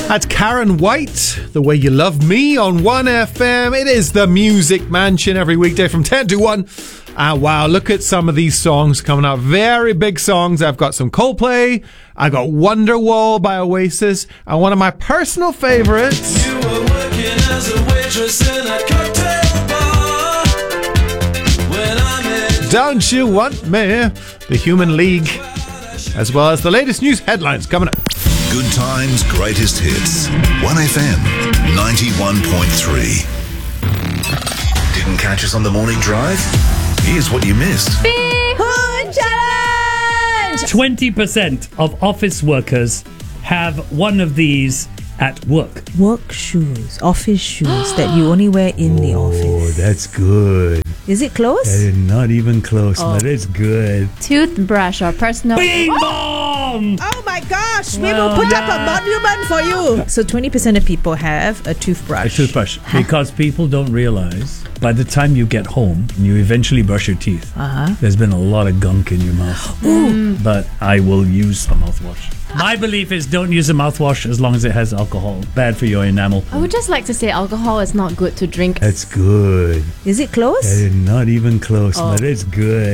That's Karen White, The Way You Love Me on 1FM. It is the Music Mansion every weekday from 10 to 1. Wow, look at some of these songs coming up. Very big songs. I've got some Coldplay. I got Wonderwall by Oasis. And one of my personal favorites. You were working as a waitress in a cocktail bar when I met Don't You Want Me? The Human League. As well as the latest news headlines coming up. Good times, greatest hits. 1FM 91.3. Didn't catch us on the morning drive? Here's what you missed. 20% of office workers have one of these at work. Work shoes, office shoes that you only wear in the Oh, office. that's good. Is it close? Not even close, but it's good. Toothbrush or personal... Bing bong! Oh my gosh, we will put up a monument for you. So 20% of people have a A toothbrush. toothbrush. Because people don't realize by the time you get home and you eventually brush your teeth, there's been a lot of gunk in your mouth. But I will use a mouthwash. My belief is don't use a mouthwash as long as it has alcohol. Bad for your enamel. I would just like to say alcohol is not good to drink. That's good. Is it close? Not even close, but it's good.